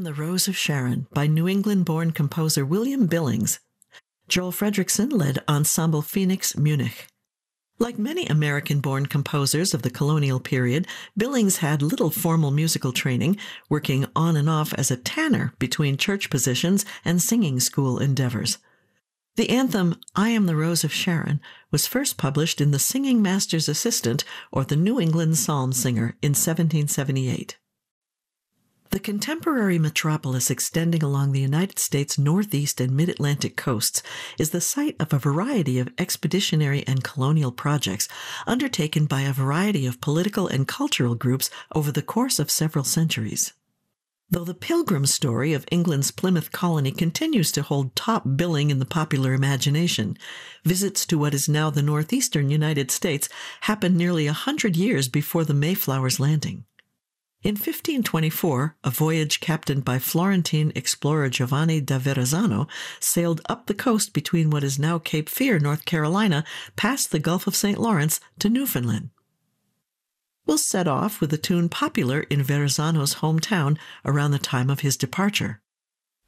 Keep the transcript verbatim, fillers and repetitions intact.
the Rose of Sharon by New England-born composer William Billings. Joel Fredrickson led Ensemble Phoenix Munich. Like many American-born composers of the colonial period, Billings had little formal musical training, working on and off as a tanner between church positions and singing school endeavors. The anthem, "I Am the Rose of Sharon," was first published in the Singing Master's Assistant, or the New England Psalm Singer, in seventeen seventy-eight. The contemporary metropolis extending along the United States northeast and mid-Atlantic coasts is the site of a variety of expeditionary and colonial projects undertaken by a variety of political and cultural groups over the course of several centuries. Though the Pilgrim story of England's Plymouth colony continues to hold top billing in the popular imagination, visits to what is now the northeastern United States happened nearly a hundred years before the Mayflower's landing. In fifteen twenty-four, a voyage captained by Florentine explorer Giovanni da Verrazzano sailed up the coast between what is now Cape Fear, North Carolina, past the Gulf of Saint Lawrence to Newfoundland. We'll set off with a tune popular in Verrazzano's hometown around the time of his departure.